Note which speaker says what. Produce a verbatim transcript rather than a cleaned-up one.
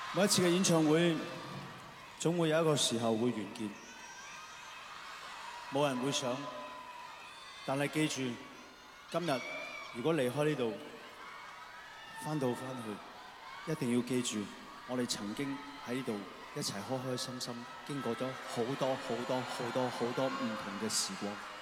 Speaker 1: 每一次嘅演唱會，總會有一個時候會完結，冇人會想。但係記住，今日如果離開呢度，返到返去，一定要記住，我哋曾經喺呢度一齊開開心心，經過咗好多好多好多好多唔同嘅時光。